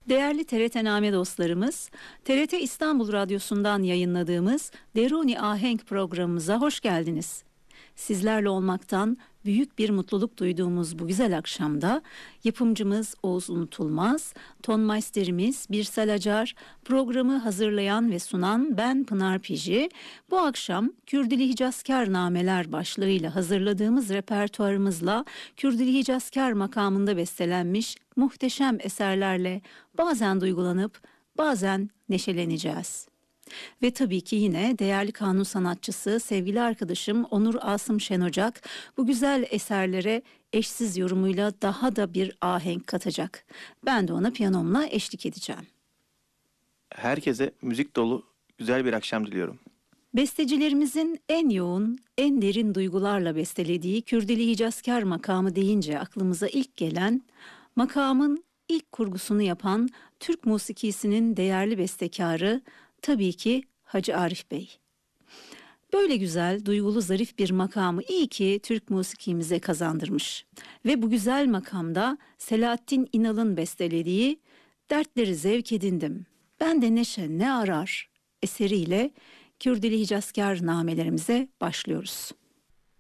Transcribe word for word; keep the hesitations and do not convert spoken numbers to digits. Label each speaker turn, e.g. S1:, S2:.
S1: Değerli T R T Name dostlarımız, T R T İstanbul Radyosu'ndan yayınladığımuz Deruni Ahenk programımıza hoş geldiniz. Sizlerle olmaktan büyük bir mutluluk duyduğumuz bu güzel akşamda yapımcımız Oğuz Unutulmaz, tonmeisterimiz Birsel Acar, programı hazırlayan ve sunan ben Pınar Piji, bu akşam Kürdili Hicazkar Nameler başlığıyla hazırladığımız repertuarımızla Kürdili Hicazkar makamında bestelenmiş muhteşem eserlerle bazen duygulanıp bazen neşeleneceğiz. Ve tabii ki yine değerli kanun sanatçısı sevgili arkadaşım Onur Asım Şenocak bu güzel eserlere eşsiz yorumuyla daha da bir ahenk katacak. Ben de ona piyanomla eşlik edeceğim.
S2: Herkese müzik dolu güzel bir akşam diliyorum.
S1: Bestecilerimizin en yoğun, en derin duygularla bestelediği Kürdili Hicazkar makamı deyince aklımıza ilk gelen, makamın ilk kurgusunu yapan Türk musikisinin değerli bestekarı tabii ki Hacı Arif Bey. Böyle güzel, duygulu, zarif bir makamı iyi ki Türk musikimize kazandırmış. Ve bu güzel makamda Selahattin İnal'ın bestelediği "Dertleri zevk edindim, ben de neşe ne arar" eseriyle Kürdili Hicazkar namelerimize başlıyoruz.